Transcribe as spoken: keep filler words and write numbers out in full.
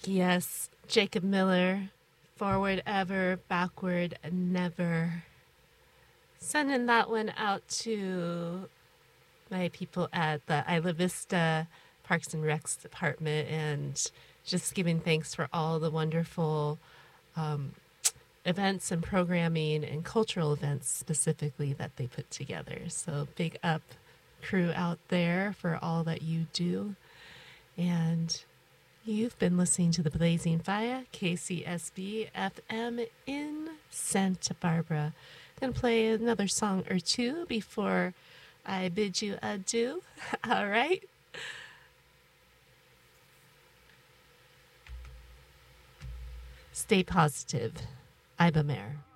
Yes, Jacob Miller, forward ever, backward never. Sending that one out to my people at the Isla Vista Parks and Recs department, and just giving thanks for all the wonderful um, events and programming and cultural events specifically that they put together. So big up crew out there for all that you do. And you've been listening to the Blazing Fire, K C S B F M in Santa Barbara. Gonna play another song or two before I bid you adieu. All right. Stay positive. Iba Mayer.